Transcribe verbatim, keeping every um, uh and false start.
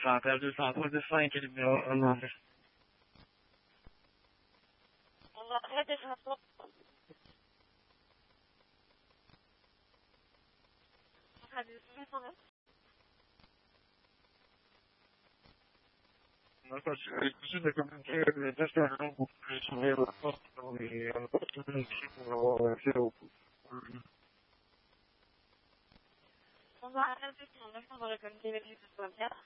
central deux cent trois, deux cent cinq, numéro un. On va arrêter deux cent trois. On va deux cent trois. Non, parce que les coups de communiquer avec les restaurants pour que je surveille la porte dans les opportunités pour avoir accès au coup. On va arrêter deux cent neuf, on va recommuniquer avec les restaurants.